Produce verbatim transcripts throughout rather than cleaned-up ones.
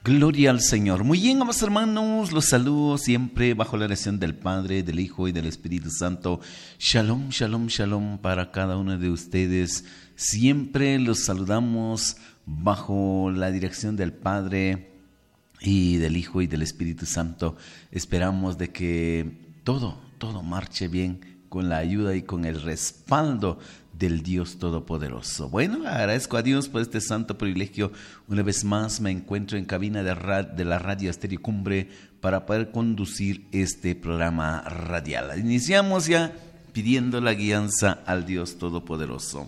Gloria al Señor. Muy bien, amados hermanos, los saludo siempre bajo la oración del Padre, del Hijo y del Espíritu Santo. Shalom, shalom, shalom para cada uno de ustedes. Siempre los saludamos bajo la dirección del Padre y del Hijo y del Espíritu Santo. Esperamos de que todo, todo marche bien con la ayuda y con el respaldo del Dios Todopoderoso. Bueno, agradezco a Dios por este santo privilegio. Una vez más me encuentro en cabina de, rad, de la radio Estéreo Cumbre para poder conducir este programa radial. Iniciamos ya pidiendo la guianza al Dios Todopoderoso.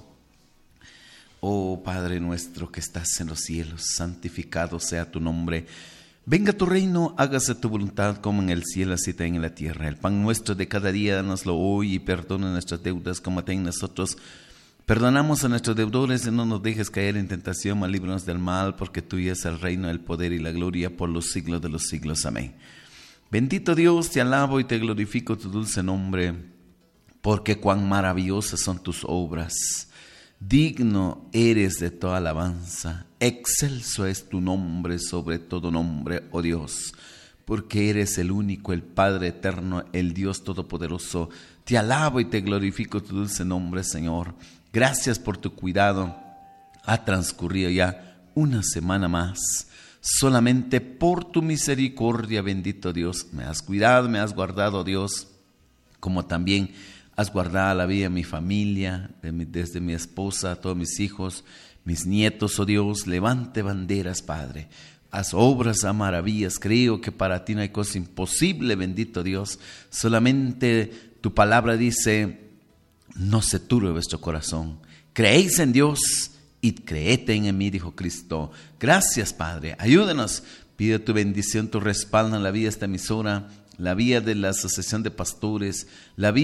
Oh Padre nuestro que estás en los cielos, santificado sea tu nombre. Venga tu reino, hágase tu voluntad como en el cielo, así también en la tierra. El pan nuestro de cada día, dánoslo hoy y perdona nuestras deudas como también nosotros perdonamos a nuestros deudores y no nos dejes caer en tentación, mas líbranos del mal, porque tuyo es el reino, el poder y la gloria por los siglos de los siglos. Amén. Bendito Dios, te alabo y te glorifico tu dulce nombre, porque cuán maravillosas son tus obras. Digno eres de toda alabanza, excelso es tu nombre sobre todo nombre, oh Dios, porque eres el único, el Padre eterno, el Dios todopoderoso. Te alabo y te glorifico tu dulce nombre, Señor. Gracias por tu cuidado. Ha transcurrido ya una semana más. Solamente por tu misericordia, bendito Dios, me has cuidado, me has guardado, Dios, como también has guardado la vida de mi familia, de mi, desde mi esposa, todos mis hijos, mis nietos, oh Dios. Levante banderas, Padre. Haz obras a maravillas. Creo que para ti no hay cosa imposible, bendito Dios. Solamente tu palabra dice, no se turbe vuestro corazón. Creéis en Dios y creed en mí, dijo Cristo. Gracias, Padre. Ayúdenos. Pido tu bendición, tu respaldo en la vida de esta emisora, la vida de la Asociación de Pastores, la vida